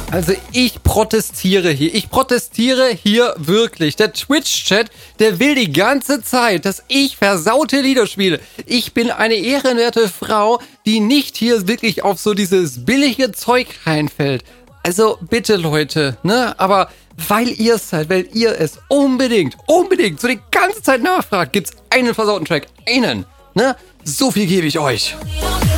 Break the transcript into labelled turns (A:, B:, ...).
A: Also ich protestiere hier. Ich protestiere hier wirklich. Der Twitch-Chat, der will die ganze Zeit, dass ich versaute Lieder spiele. Ich bin eine ehrenwerte Frau, die nicht hier wirklich auf so dieses billige Zeug reinfällt. Also bitte Leute, ne? Aber weil ihr es seid, weil ihr es unbedingt so die ganze Zeit nachfragt, gibt's einen versauten Track. Einen, ne? So viel gebe ich euch.